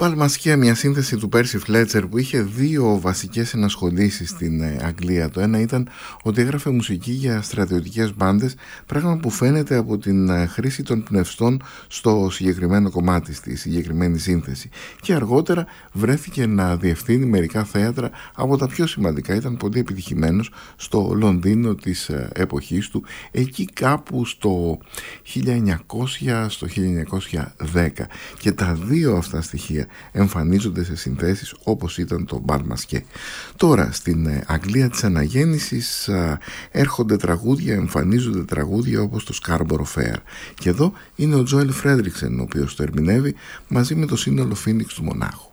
Παλμασκέ, μια σύνθεση του Πέρσι Φλέτσερ που είχε δύο βασικές ενασχολήσεις στην Αγγλία. Το ένα ήταν ότι έγραφε μουσική για στρατιωτικές μπάντες, πράγμα που φαίνεται από την χρήση των πνευστών στο συγκεκριμένο κομμάτι, στη συγκεκριμένη σύνθεση. Και αργότερα βρέθηκε να διευθύνει μερικά θέατρα από τα πιο σημαντικά. Ήταν πολύ επιτυχημένος στο Λονδίνο της εποχής του, εκεί κάπου στο 1900, στο 1910. Και τα δύο αυτά στοιχεία εμφανίζονται σε συνθέσεις όπως ήταν το Παλμασκέ. Τώρα στην Αγγλία της αναγέννησης έρχονται τραγούδια, εμφανίζονται τραγούδια όπως το Scarborough Fair. Και εδώ είναι ο Τζόελ Φρέντριξεν ο οποίος το ερμηνεύει μαζί με το σύνολο Φίνιξ του Μονάχου.